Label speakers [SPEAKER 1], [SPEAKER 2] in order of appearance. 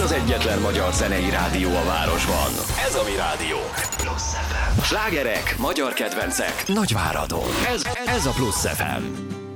[SPEAKER 1] az egyetlen magyar zenei rádió a városban. Ez a mi rádió. Plusz FM. Slágerek, magyar kedvencek, Nagyváradon. Ez a Plusz FM.